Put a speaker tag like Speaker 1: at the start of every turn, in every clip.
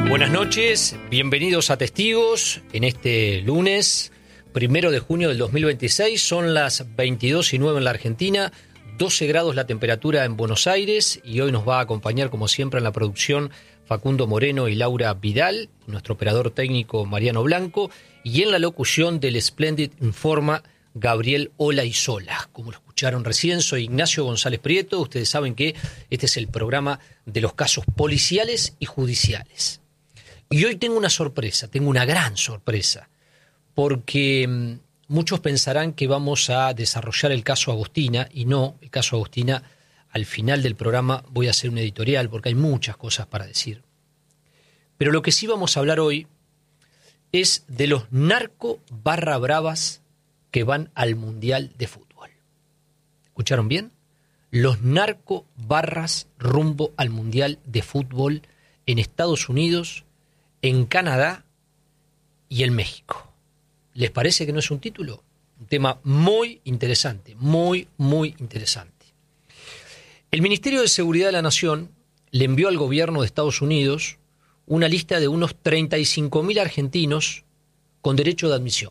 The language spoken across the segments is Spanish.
Speaker 1: Buenas noches, bienvenidos a Testigos en este lunes 1 de junio del 2026. Son las 22:09 en la Argentina, 12 grados la temperatura en Buenos Aires, y hoy nos va a acompañar, como siempre, en la producción Facundo Moreno y Laura Vidal, nuestro operador técnico Mariano Blanco, y en la locución del Splendid Informa Gabriel Olaizola. Como lo escucharon recién, soy Ignacio González Prieto. Ustedes saben que este es el programa de los casos policiales y judiciales. Y hoy tengo una sorpresa, tengo una gran sorpresa, porque muchos pensarán que vamos a desarrollar el caso Agostina, y no, el caso Agostina, al final del programa voy a hacer un editorial, porque hay muchas cosas para decir. Pero lo que sí vamos a hablar hoy es de los narco barra bravas que van al Mundial de Fútbol. ¿Escucharon bien? Los narco barras rumbo al Mundial de Fútbol en Estados Unidos, en Canadá y en México. ¿Les parece que no es un título? Un tema muy interesante, muy interesante. El Ministerio de Seguridad de la Nación le envió al gobierno de Estados Unidos una lista de unos 35.000 argentinos con derecho de admisión.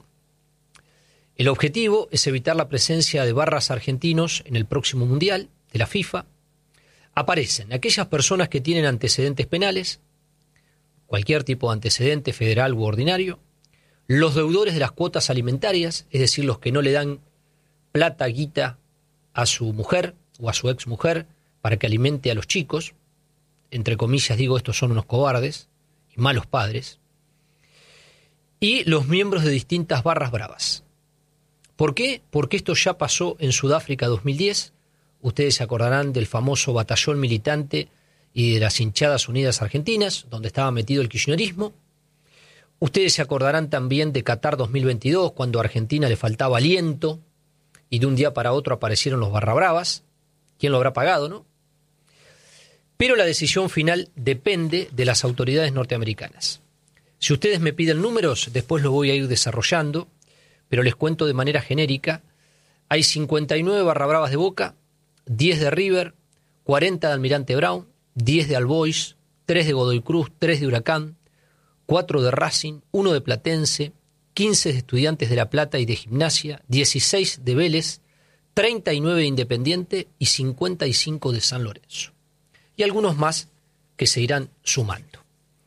Speaker 1: El objetivo es evitar la presencia de barras argentinos en el próximo Mundial de la FIFA. Aparecen aquellas personas que tienen antecedentes penales, cualquier tipo de antecedente federal u ordinario, los deudores de las cuotas alimentarias, es decir, los que no le dan plata, guita a su mujer o a su exmujer para que alimente a los chicos, entre comillas digo, estos son unos cobardes y malos padres, y los miembros de distintas barras bravas. ¿Por qué? Porque esto ya pasó en Sudáfrica 2010, ustedes se acordarán del famoso batallón militante y de las hinchadas unidas argentinas, donde estaba metido el kirchnerismo. Ustedes se acordarán también de Qatar 2022, cuando a Argentina le faltaba aliento y de un día para otro aparecieron los barra bravas. ¿Quién lo habrá pagado, no? Pero la decisión final depende de las autoridades norteamericanas. Si ustedes me piden números, después los voy a ir desarrollando, pero les cuento de manera genérica. Hay 59 barra bravas de Boca, 10 de River, 40 de Almirante Brown, 10 de All Boys, 3 de Godoy Cruz, 3 de Huracán, 4 de Racing, 1 de Platense, 15 de Estudiantes de La Plata y de Gimnasia, 16 de Vélez, 39 de Independiente y 55 de San Lorenzo. Y algunos más que se irán sumando.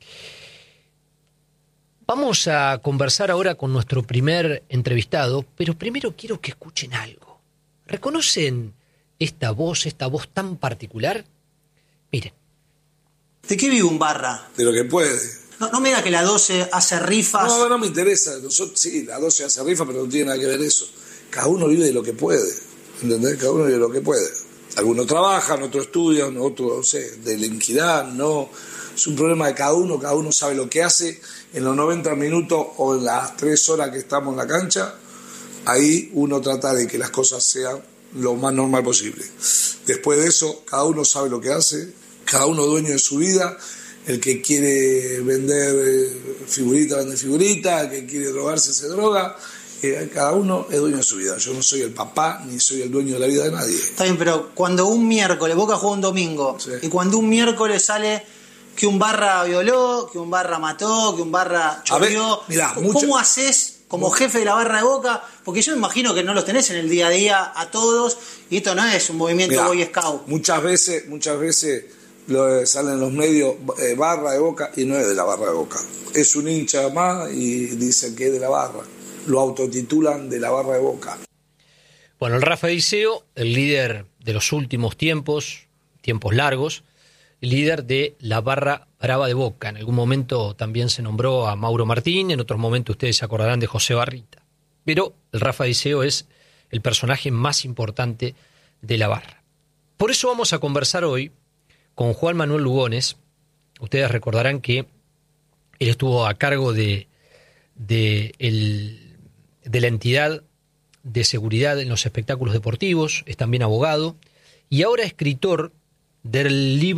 Speaker 1: Vamos a conversar ahora con nuestro primer entrevistado, pero primero quiero que escuchen algo. ¿Reconocen esta voz tan particular? Miren.
Speaker 2: ¿De qué vive un barra?
Speaker 3: De lo que puede.
Speaker 2: No me diga que la 12 hace rifas.
Speaker 3: No me interesa. Sí, la 12 hace rifas, pero no tiene nada que ver eso. Cada uno vive de lo que puede. ¿Entendés? Cada uno vive de lo que puede. Algunos trabajan, otros estudian, otros, no sé, de delinquidad, no. Es un problema de cada uno sabe lo que hace en los 90 minutos o en las 3 horas que estamos en la cancha. Ahí uno trata de que las cosas sean lo más normal posible. Después de eso, cada uno sabe lo que hace, cada uno dueño de su vida. El que quiere vender figuritas, vende figuritas, el que quiere drogarse, se droga. Cada uno es dueño de su vida. Yo no soy el papá ni soy el dueño de la vida de nadie.
Speaker 2: Está bien, pero cuando un miércoles, Boca juega un domingo, sí, y cuando un miércoles sale que un barra violó, que un barra mató, que un barra choreó, ¿cómo haces como jefe de la barra de Boca? Porque yo me imagino que no los tenés en el día a día a todos, y esto no es un movimiento Boy Scout.
Speaker 3: Muchas veces salen los medios barra de Boca y no es de la barra de Boca. Es un hincha más y dicen que es de la barra. Lo autotitulan de la barra de Boca.
Speaker 1: Bueno, el Rafa Diceo, el líder de los últimos tiempos largos, líder de la barra brava de Boca. En algún momento también se nombró a Mauro Martín, en otros momentos ustedes se acordarán de José Barrita. Pero el Rafa Diceo es el personaje más importante de la barra. Por eso vamos a conversar hoy con Juan Manuel Lugones. Ustedes recordarán que él estuvo a cargo de la entidad de seguridad en los espectáculos deportivos, es también abogado y ahora escritor del libro